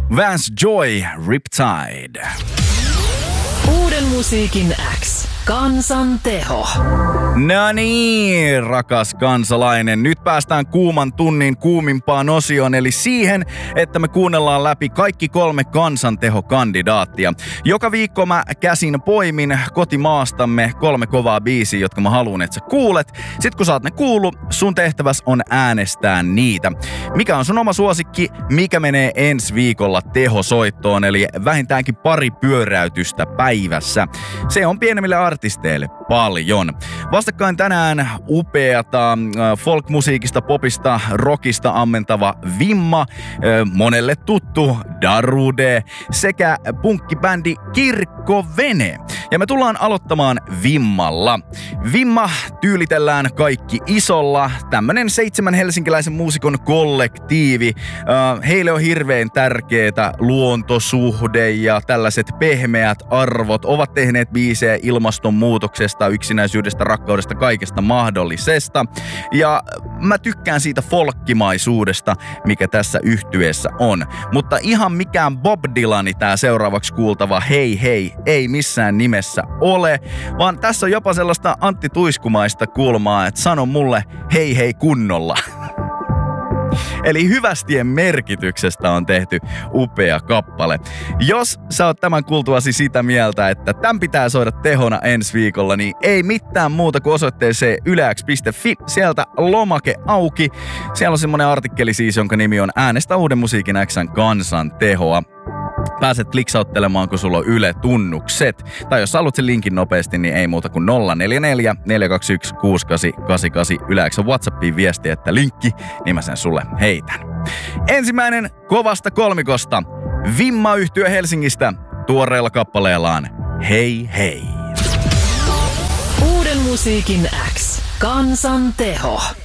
Vance Joy, Riptide. Uuden musiikin X. Kansan teho. No niin, rakas kansalainen. Nyt päästään kuuman tunnin kuumimpaan osioon, eli siihen, että me kuunnellaan läpi kaikki 3 kansantehokandidaattia. Joka viikko mä käsin poimin kotimaastamme 3 kovaa biisiä, jotka mä haluan, että sä kuulet. Sitten kun sä oot ne kuullut, sun tehtäväs on äänestää niitä. Mikä on sun oma suosikki, mikä menee ensi viikolla tehosoittoon, eli vähintäänkin 2 pyöräytystä päivässä. Se on pienemmille artisteille paljon. Vastakkain tänään upeata folk-musiikista, popista, rockista ammentava Vimma, monelle tuttu Darude sekä punkkibändi Kirkkovene. Ja me tullaan aloittamaan Vimmalla. Vimma tyylitellään kaikki isolla. Tämmönen 7 helsinkiläisen muusikon kollektiivi. Heille on hirveän tärkeetä luontosuhde ja tällaiset pehmeät arvot. Ovat tehneet biisejä ilmastonmuutoksesta, yksinäisyydestä, rakkaudesta, kaikesta mahdollisesta. Ja mä tykkään siitä folkkimaisuudesta, mikä tässä yhtyeessä on. Mutta ihan mikään Bob Dylani tää seuraavaksi kuultava hei hei ei missään nimessä ole, vaan tässä on jopa sellaista Antti Tuiskumaista kulmaa, että sano mulle hei hei kunnolla. Eli hyvästien merkityksestä on tehty upea kappale. Jos sä oot tämän kuultuasi sitä mieltä, että tämän pitää soida tehona ensi viikolla, niin ei mitään muuta kuin osoitteeseen ylex.fi. Sieltä lomake auki. Siellä on semmonen artikkeli siis, jonka nimi on Äänestä Uuden musiikin X:n kansan tehoa. Pääset kliksauttelemaan, kun sulla on Yle-tunnukset. Tai jos haluat sen linkin nopeasti, niin ei muuta kuin 044 421 6888 Yle X:n WhatsAppiin viesti, että linkki, niin mä sen sulle heitän. Ensimmäinen kovasta kolmikosta. Vimma-yhtye Helsingistä tuoreella kappaleellaan Hei hei. Uuden musiikin X. Kansan teho.